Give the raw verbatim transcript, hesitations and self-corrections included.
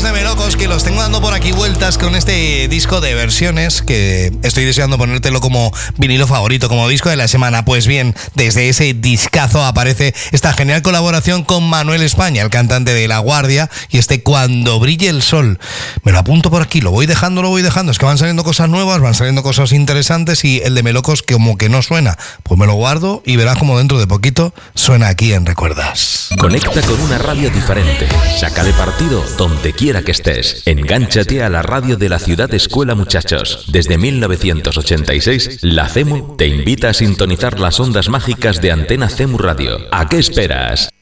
de Melocos, que los tengo dando por aquí vueltas con este disco de versiones que estoy deseando ponértelo como vinilo favorito, como disco de la semana. Pues bien, desde ese discazo aparece esta genial colaboración con Manuel España, el cantante de La Guardia, y este Cuando brille el sol. Me lo apunto por aquí, lo voy dejando, lo voy dejando. Es que van saliendo cosas nuevas, van saliendo cosas interesantes, y el de Melocos como que no suena. Pues me lo guardo y verás como dentro de poquito suena aquí en Recuerdas. Conecta con una radio diferente. Sácale partido donde quiera que estés. Engánchate a la radio de la ciudad Escuela Muchachos. Desde mil novecientos ochenta y seis, la CEMU te invita a sintonizar las ondas mágicas de Antena CEMU Radio. ¿A qué esperas?